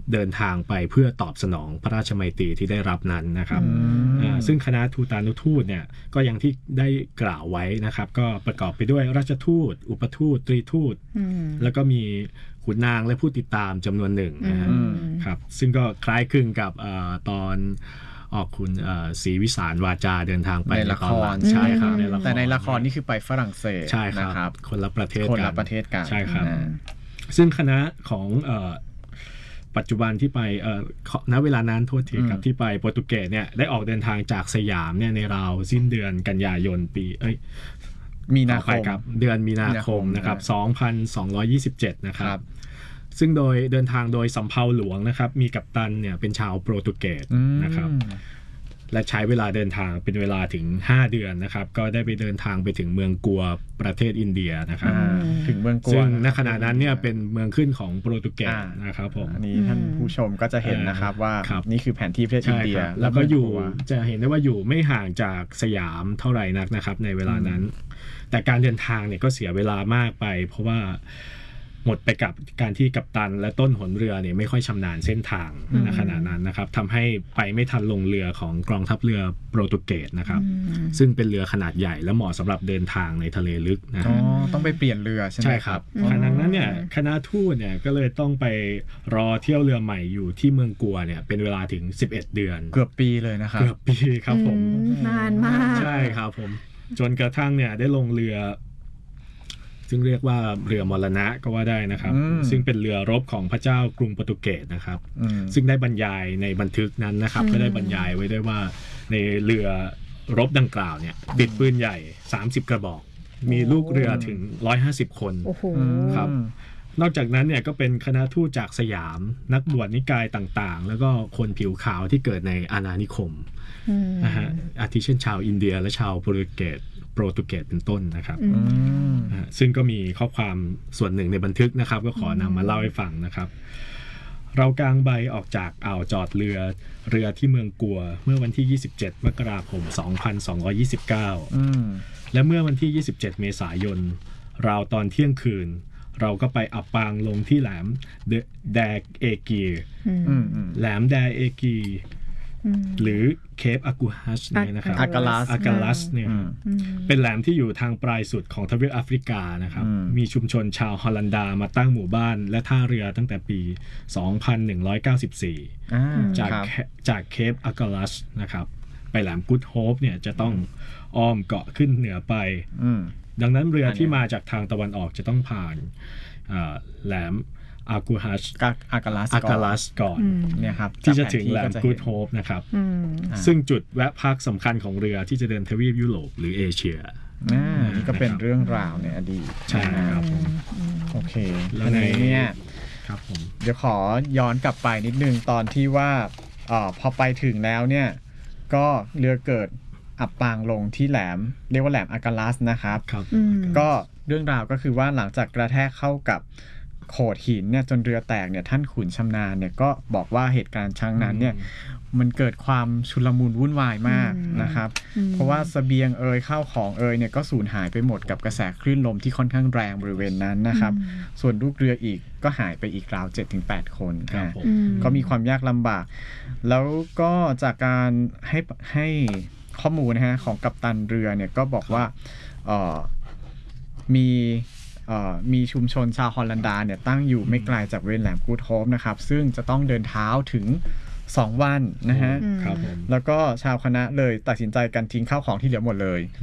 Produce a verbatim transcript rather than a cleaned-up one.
เดินทางไปเพื่อตอบสนองพระราชมัยตรีที่ได้รับนั้นนะครับซึ่งคณะทูตานุทูตเนี่ยก็อย่างที่ได้กล่าวไว้นะครับก็ประกอบไปด้วยราชทูตอุปทูตตรีทูตแล้วก็มีขุนนางและผู้ติดตามจำนวนหนึ่งนะครับซึ่งก็คล้ายคลึงกับตอนออกคุณศรีวิสารวาจาเดินทางไปในละครใช่ครับแต่ในละครนี่คือไปฝรั่งเศสใช่ครับคนละประเทศกันคนละประเทศกันใช่ครับซึ่งคณะของปัจจุบันที่ไปณเวลานั้นโทษทีครับที่ไปโปรตุเกสเนี่ยได้ออกเดินทางจากสยามเนี่ยในราวสิ้นเดือนกันยายนปีเอ้ยมีนาคมครับเดือนมีนาคมนะครับสองพันสองร้อยยี่สิบเจ็ดนะครับซึ่งโดยเดินทางโดยสำเภาหลวงนะครับมีกัปตันเนี่ยเป็นชาวโปรตุเกสนะครับและใช้เวลาเดินทางเป็นเวลาถึงห้าเดือนนะครับก็ได้ไปเดินทางไปถึงเมืองกัวประเทศอินเดียนะครับถึงเมืองกัวซึ่งณขณะนั้นเนี่ยเป็นเมืองขึ้นของโปรตุเกสนะครับผมอันนี้ท่านผู้ชมก็จะเห็นนะครับว่านี่คือแผนที่ประเทศอินเดียแล้วก็อยู่จะเห็นได้ว่าอยู่ไม่ห่างจากสยามเท่าไหร่นักนะครับในเวลานั้นแต่การเดินทางเนี่ยก็เสียเวลามากไปเพราะว่าหมดไปกับการที่กัปตันและต้นหนเรือเนี่ยไม่ค่อยชำนาญเส้นทางในขณะนั้นนะครับทำให้ไปไม่ทันลงเรือของกองทัพเรือโปรตุเกสนะครับซึ่งเป็นเรือขนาดใหญ่และเหมาะสำหรับเดินทางในทะเลลึกนะอ๋อต้องไปเปลี่ยนเรือใช่ไหมใช่ครับขณะนั้นเนี่ยคณะทูตเนี่ยก็เลยต้องไปรอเที่ยวเรือใหม่อยู่ที่เมืองกัวเนี่ยเป็นเวลาถึงสิบเอ็ดเดือนเกือบปีเลยนะครับเกือบปีครับผมนานมากใช่ครับผมจนกระทั่งเนี่ยได้ลงเรือซึ่งเรียกว่าเรือมรณะก็ว่าได้นะครับซึ่งเป็นเรือรบของพระเจ้ากรุงโปรตุเกสนะครับซึ่งได้บรรยายในบันทึกนั้นนะครับก็ได้บรรยายไว้ด้วยว่าในเรือรบดังกล่าวเนี่ยติดปืนใหญ่สามสิบกระบอกมีลูกเรือถึงหนึ่งร้อยห้าสิบคนครับนอกจากนั้นเนี่ยก็เป็นคณะทูตจากสยามนักบวชนิกายต่างๆแล้วก็คนผิวขาวที่เกิดในอาณานิคมนะฮะอาทิเช่นชาวอินเดียและชาวโปรตุเกสโปรตุเกสเป็นต้นนะครับซึ่งก็มีข้อความส่วนหนึ่งในบันทึกนะครับก็ขอนำมาเล่าให้ฟังนะครับเรากางใบออกจากอ่าวจอดเรือเรือที่เมืองกัวเมื่อวันที่ยี่สิบเจ็ดมกราคมสองพันสองร้อยยี่สิบเก้าและเมื่อวันที่ยี่สิบเจ็ดเมษายนราวตอนเที่ยงคืนเราก็ไปอับปางลงที่แหลมแดเอกีแหลมแดเอกีหรือเคปอากูฮัชเนี่ยนะครับอากาลัสอากาลัสเนี่ยเป็นแหลมที่อยู่ทางปลายสุดของทวีปแอฟริกานะครับมีชุมชนชาวฮอลันดามาตั้งหมู่บ้านและท่าเรือตั้งแต่ปีสองพันหนึ่งร้อยเก้าสิบสี่จากจากเคปอากาลัสนะครับไปแหลมกู๊ดโฮปเนี่ยจะต้องอ้อมเกาะขึ้นเหนือไปดังนั้นเรือที่มาจากทางตะวันออกจะต้องผ่านแหลมอากูฮัชอากาลัสอากาลัสก่อนเนี่ยครับที่จะถึงแหลมกู๊ดโฮปนะครับซึ่งจุดแวะพักสำคัญของเรือที่จะเดินทวีปยุโรปหรือเอเชียนี่ก็เป็นเรื่องราวในอดีตใช่ครับโอเคแล้วในเนี่ยครับผมเดี๋ยวขอย้อนกลับไปนิดนึงตอนที่ว่าอ๋อพอไปถึงแล้วเนี่ยก็เรือเกิดอับปางลงที่แหลมเรียกว่าแหลมอากาลัสนะครับก็เรื่องราวก็คือว่าหลังจากกระแทกเข้ากับโขดหินเนี่ยจนเรือแตกเนี่ยท่านขุนชำนาญเนี่ยก็บอกว่าเหตุการณ์ครั้งนั้นเนี่ยมันเกิดความชุลมุนวุ่นวายมากนะครับเพราะว่าเสบียงเอ่ยข้าวของเอ่ยเนี่ยก็สูญหายไปหมดกับกระแสคลื่นลมที่ค่อนข้างแรงบริเวณนั้นนะครับส่วนลูกเรืออีกก็หายไปอีกราว เจ็ดถึงแปด คนก็มีความยากลำบากแล้วก็จากการให้ให้ข้อมูลนะฮะของกัปตันเรือเนี่ยก็บอกว่าเอ่อมีมีชุมชนชาวฮอลันดาเนี่ยตั้งอยู่ไม่ไกลจากบริเวณแหลมกู๊ดโฮปนะครับซึ่งจะต้องเดินเท้าถึงสองวันนะฮะแล้วก็ชาวคณะเลยตัดสินใจกันทิ้งข้าวของที่เหลือหมดเลย